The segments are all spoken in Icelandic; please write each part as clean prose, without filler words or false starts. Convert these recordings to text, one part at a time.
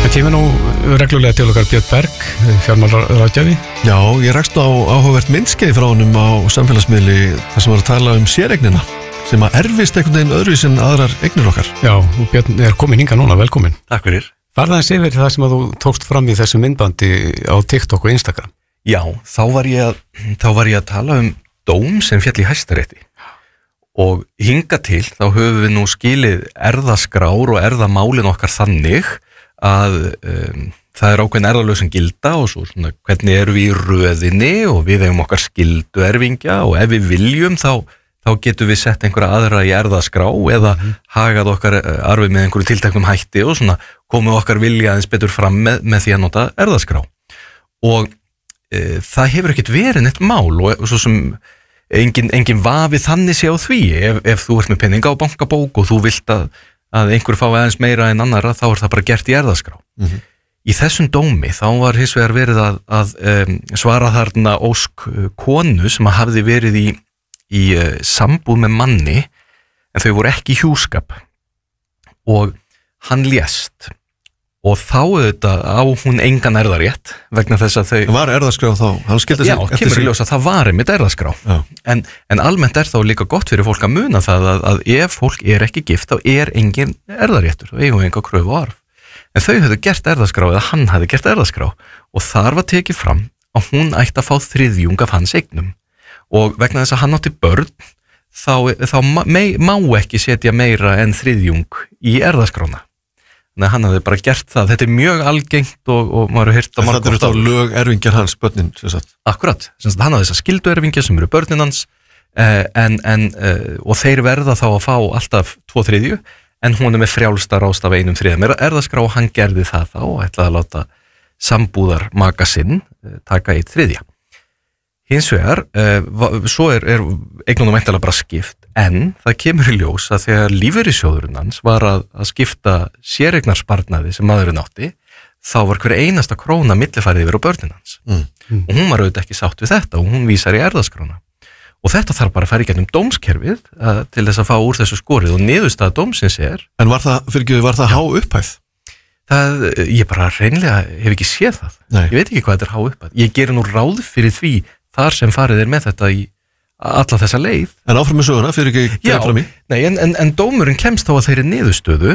Það kemur nú reglulega til okkar Björn Berg, fjármálaráðgjafi. Já, ég rakst á áhugavert myndskeið frá honum á samfélagsmiðli þar sem var að tala séreignina sem að erfist einhvern veginn öðruvísi en aðrar eignir okkar. Já, og Björn er komin hingað núna, velkomin. Takk fyrir. Farðu aðeins yfir það sem að þú tókst fram í þessu myndbandi á TikTok og Instagram. Já, þá var ég að tala dóm sem féll í Hæstarétti. Og hingað til þá höfum við nú skilið erfðaskrár og erfðamálin okkar þannig að það er ákveðin erfðalög sem gilda og svo svona hvernig erum við í röðinni og við eigum okkar skildu erfingja og ef við viljum þá getum við sett einhverja aðra í erfðaskrá eða hagað okkar arfi með einhverju tilteknum hætti og svona komið okkar vilja aðeins betur fram með því að nota erfðaskrá. Og það hefur ekkert verið neitt mál og svo sem engin vafi þannig sé á því ef þú ert með peninga á bankabók og þú vilt að einhver fái aðeins meira en annara þá er það bara gert í erfðaskrá. Í þessum dómi þá var hins vegar verið að svara þarna ósk konu sem að hafði verið í sambúð með manni en þau voru ekki í hjúskap og hann lést og þá auðvitað á hún engan erfðarétt vegna þess að þau var erfðaskrá þá, hann skildi sig já, kemur í ljós að það var einmitt erfðaskrá en almennt er þá líka gott fyrir fólk að muna það að ef fólk er ekki gift þá er engin erfðaréttur og eigum enga kröfu og arf en þau höfðu gert erfðaskrá eða hann hafði gert erfðaskrá og þar var tekið fram að hún ætti að fá þriðjung af hans eignum og vegna þess að hann átti börn þá má ekki setja meira en þriðjung í erfðaskrána. Þannig að hann hafði bara gert það. Þetta er mjög algengt og maður hefur heyrt á margur. Þetta eru þá lög erfingjar hans, börnin, sem sagt. Akkurat. Sem sagt, hann hafði þessar skildu erfingjar sem eru börnin hans og þeir verða þá að fá alltaf 2/3 en hún er með frjálsta ráðstafa 1/3. Mér erfðaskrá og hann gerði það þá og ætlaði að láta sambúðar maka sinn taka 1/3. Hins vegar, svo er eignunum væntanlega bara skipt, en það kemur í ljós að þegar lífeyrissjóðurinn hans var að skipta séreignarsparnaði sem maðurinn átti, þá var hver einasta króna millifærið yfir á börnin hans. Og hún var auðvitað ekki sátt við þetta og hún vísar í erfðaskrána. Og þetta þarf bara að fara í gegnum dómskerfið til þess að fá úr þessu skorið og niðurstaða dómsins er. En var það há upphæð? Ég bara hreinlega hef ekki séð það. Nei. Ég veit ekki hvað þetta er há upphæð. Ég geri nú ráð fyrir því þar sem farið er með þetta í alla þessa leið. En áfram með söguna, fyrir ekki greið fram í? Nei, en dómurinn kemst þá að þeirri niðurstöðu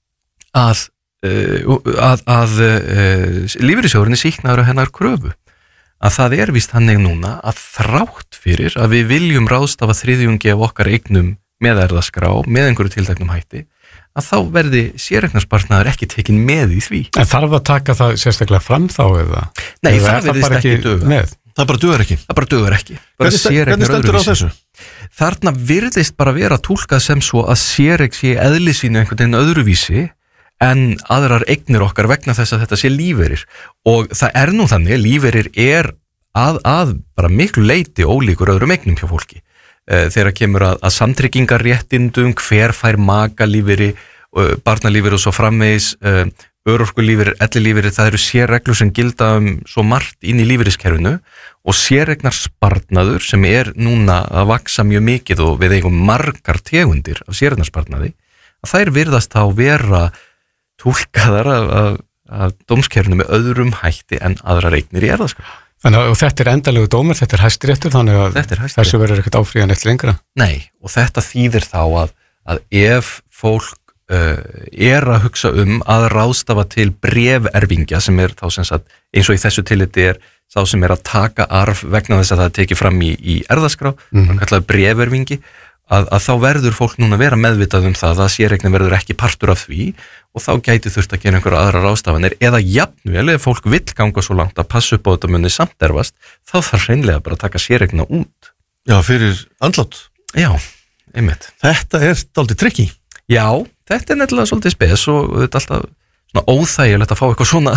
að lífeyrissjóðurinn er sýknaður af hennar kröfu. Að það er víst þannig núna að þrátt fyrir að við viljum ráðstafa þriðjungi af okkar eignum með erfðaskrá, með einhverju tilteknum hætti, að þá verði séreignarsparnaður ekki tekin með í því. En þarf að taka það sérstaklega fram þá eða? Nei, það verðist ekki duga. Það bara dugar ekki? Það bara dugar ekki. Hvernig stendur á þessu? Þarna virðist bara vera túlkað sem svo að séreign sé eðli sínu einhvern veginn öðruvísi en aðrar eignir okkar vegna þess að þetta sé lífeyrir. Og það er nú þannig, lífeyrir er að bara miklu leyti ólíkur öðrum eignum hjá fólki. Þegar kemur að samtryggingarréttindum, hver fær makalífeyri, barnalífeyri og svo framvegis, örorkulífeyrir, ellilífeyrir, það eru sérreglur sem gilda svo margt inn í lífeyriskerfinu og sérregnarsparnaður sem er núna að vaksa mjög mikið og við eigum margar tegundir af sérregnarsparnaði, að þær virðast þá vera túlkaðar af dómskerfinu með öðrum hætti en aðrar eignir í erfðaskrá. Þannig að þetta er endalegu dómur, þetta er Hæstiréttur, þannig að þessu verður ekkert áfríðan eitt lengra. Nei, og þetta þýðir þá að ef fólk er að hugsa að ráðstafa til bréferfingja sem er þá sem sagt, eins og í þessu tilliti er þá sem er að taka arf vegna þess að það er tekið fram í erfðaskrá, kallaði bréferfingi, að þá verður fólk núna vera meðvitað það að séreignin verður ekki partur af því og þá gæti þurft að gera einhverja aðra ráðstafanir eða jafnvel ef fólk vill ganga svo langt að passa upp á þetta muni samt erfast, þá þarf hreinlega bara að taka séreigna út. Já, fyrir andlát. Já, einmitt. Þetta er dálítið tricky. Já, þetta er nefnilega svolítið spes og þetta er alltaf svona óþægilegt að fá eitthvað svona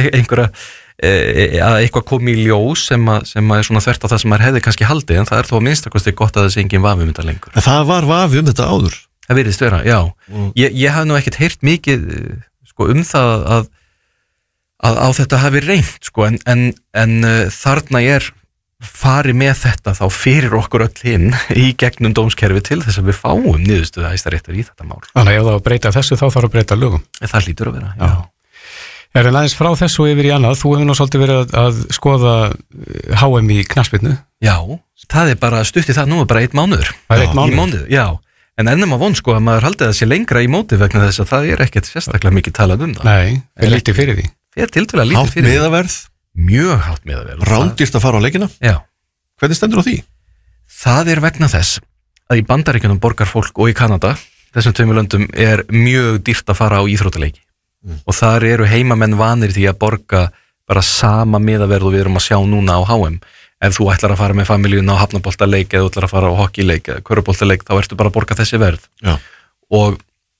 eitthvað komi í ljós sem er svona þvert á það sem maður hefði kannski haldið en það er þó að minnstakosti gott að þessi engin vafi þetta lengur. En það var vafi þetta áður? Það virðist vera, já. Ég hafði nú ekkert heyrt mikið það að á þetta hafi reynt en þarna er fari með þetta þá fyrir okkur öll hinn í gegnum dómskerfi til þess að við fáum niðurstöðu Hæstaréttar í þetta mál. Þannig að ef það að breyta þessu þá þarf að breyta lögum. Það hlýtur að vera, já. En aðeins frá þessu yfir í annað, þú hefur nú svolítið verið að skoða HM í knattspyrnu. Já, það bara stutt í það nú bara 1 mánuður. Það 1 mánuður? Já, en ennum að von sko að maður haldið að sé lengra í móti vegna þess að það ekkert sérstaklega mikið talað það. Nei, fyrir lítið fyrir því. Fyrir tiltölulega lítið fyrir því. Hátt miðaverð? Mjög hátt miðaverð. Rándýrt að fara á leikina? Já. Hvernig stendur á því? Það vegna þess að í Bandaríkjunum borgar fólk og í Kanada, þessum 2 löndum, mjög dýrt að fara á íþróttaleiki. Og þar eru heimamenn vanir því að borga bara sama miðaverð og við erum að sjá núna á HM. Ef þú ætlar að fara með familíun á hafnaboltaleik eða þú ætlar að fara á hockeyleik eða körfuboltaleik, þá ertu bara að borga þessi verð. Já. Og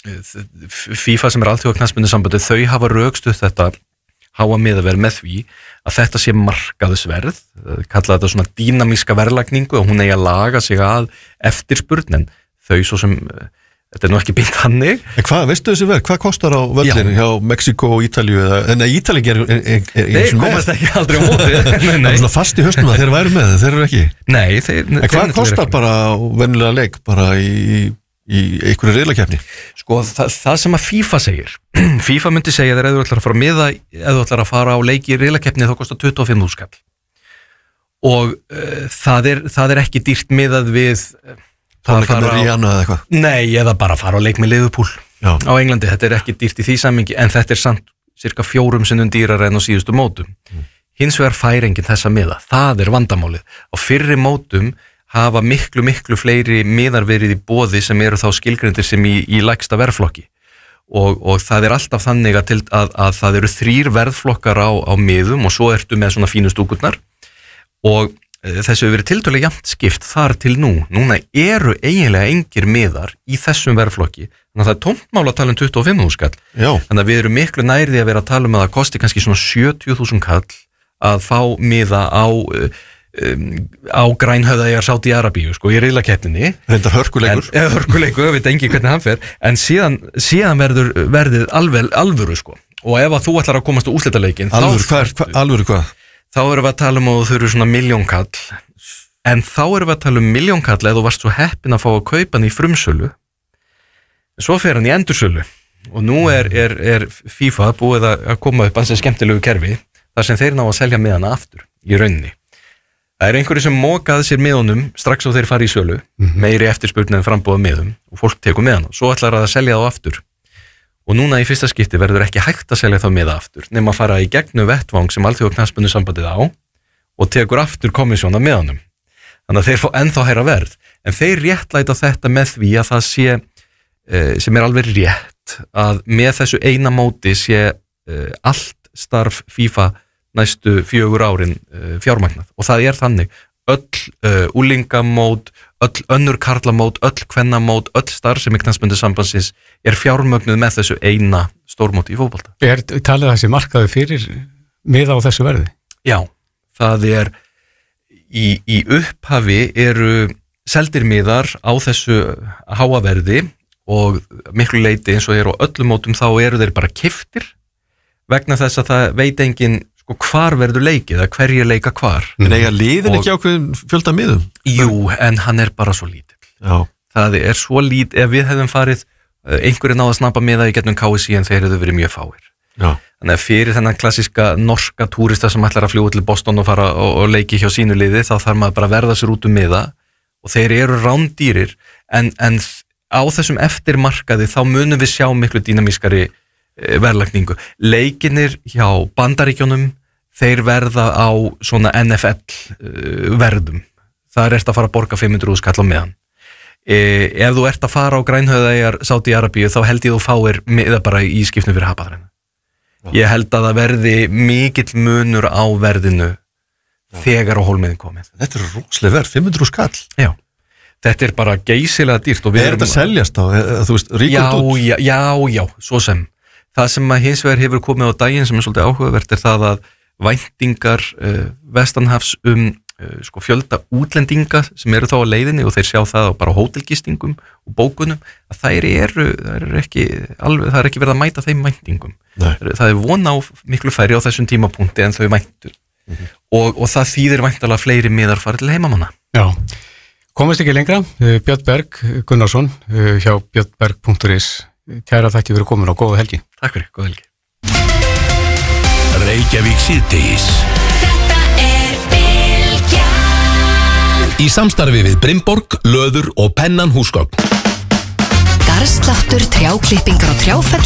FIFA sem alþjóða knattspyrnusambandið, þau hafa rökstutt þetta háa miðaverð með því að þetta sé markaðsverð, kalla þetta svona dýnamíska verðlagningu og hún eigi að laga sig að eftirspurn, en þau svo sem þetta nú ekki beint hannig. En hvað, veistu þessi verð? Hvað kostar á völlinu hjá Mexíkó og Ítalíu? En Ítalíu Nei, komast ekki aldrei á móti. Það svona fast í höstum að þeir væru með, þeir eru ekki. Nei, en hvað kostar bara venjulega leik bara í einhverju riðlakeppni? Sko, það sem að FIFA segir. FIFA myndi segja þegar ef þú ætlar að fara að miða, ef þú ætlar að fara á leiki í riðlakeppni þá kostar 25.000 skall. Og það ekki dýrt miðað við tónleika með Rihanna eða eitthvað? Nei, eða bara fara á leik með Liverpool á Englandi, þetta ekki dýrt í því samhengi, en þetta samt cirka 4 sinnum dýrara en á síðustu mótum. Hins vegar fær enginn þessa miða, það vandamálið. Á fyrri mótum hafa miklu fleiri miðar verið í boði sem eru þá skilgreindir sem í lægsta verðflokki og það alltaf þannig að það eru 3 verðflokkar á miðum og svo ertu með svona fínu stúkurnar og þessu hefur verið tiltölulega jafnt skipt þar til núna eru eiginlega engir miðar í þessum verðflokki, þannig að það tómtmál að tala 25.000 skall. Þannig að við erum miklu nærði að vera að tala að það kosti kannski svona 70.000 kall að fá miða á Grænhöfðaeyjar Sádi-Arabíu sko í riðlakeppninni. Reyndar hörkuleikur. Hörkuleikur, við veit engin hvernig hann fer, en síðan verður verðið alvöru sko. Og ef að þú ætlar að komast á úrslitaleikin, alvöru hvað? Þá erum við að tala að þú eru svona 1 milljón kall, en þá erum við að tala 1 milljón kall eða þú varst svo heppin að fá að kaupa hann í frumsölu, svo fer hann í endursölu og nú er FIFA búið að koma upp ansið skemmtilegu kerfi þar sem þeir ná að selja miðana aftur í rauninni. Það einhverju sem mókaði sér miðunum strax og þeir fara í sölu, meiri eftirspurn en frambúða miðum og fólk tekur miðana, svo ætlar að selja þá aftur. Og núna í fyrsta skipti verður ekki hægt að selja þá miða aftur nema að fara í gegnum vettvang sem alþjóða knattspyrnusambandið á og tekur aftur komissjón af miðanum. Þannig að þeir fá ennþá hærra verð. En þeir réttlæta þetta með því að það sé, sem alveg rétt, að með þessu eina móti sé allt starf FIFA næstu 4 árin fjármagnað. Og það þannig. Öll úlingamót, öll önnur karlamót, öll kvennamót, öll starfsemi knattspyrnusambandsins fjármögnuð með þessu eina stórmóti í fótbolta. Talið þessi markaði fyrir miða á þessu verði? Já, það í upphafi eru seldir miðar á þessu háa verði og miklu leyti eins og á öllum mótum þá eru þeir bara keyptir vegna þess að það veit enginn hvar verður leikið, eða hverju leika hvar. En eiga liðin ekki ákveðin fjölda miðum? Jú, en hann bara svo lítill. Já. Það svo lítill, ef við hefðum farið einhverju náða að snappa miða í gegnum KSI en þeir hefðu verið mjög fáir. Já. Þannig að fyrir þennan klassíska norska túrista sem ætlar að fljúga til Boston og fara og leiki hjá sínu liði, þá þarf maður bara að verða sér út miða og þeir eru rándýrir, en á þessum eftirmarkaði þá munum við sjá miklu dýnamískari verðlagningu. Leikinir hjá Bandaríkjunum, þeir verða á svona NFL verðum. Það að fara að borga 500 skall á meðan. Ef þú að fara á Grænhöfðaeyjar Sádi-Arabíu, þá held ég þú fáir miða bara í skiptum fyrir hapaðræna. Ég held að það verði mikill munur á verðinu þegar á hólmiðin komið. Þetta rosalega verð, 500 skall. Já. Þetta bara geysilega dýrt. Þetta seljast á, þú veist, ríkund út? Já, svo sem. Það sem að hins vegar hefur komið á daginn sem svolítið áhugavert það að væntingar vestanhafs fjölda útlendinga sem eru þá á leiðinni og þeir sjá það á bara hótelgistingum og bókunum að það ekki verið að mæta þeim væntingum. Það von á miklu færri á þessum tímapunkti en þau væntu og það þýðir væntalega fleiri miðar farið til heimamanna. Já, komist ekki lengra. Björn Berg Gunnarsson hjá björnberg.is. Kæra þakki fyrir komin og góða helgi. Takk fyrir, góða helgi. Reykjavík síðdegis. Þetta Bylgjan. Í samstarfi við Brimborg, Löður og Pennan húsgögn. Garðsláttur, trjáklippingar og trjáfell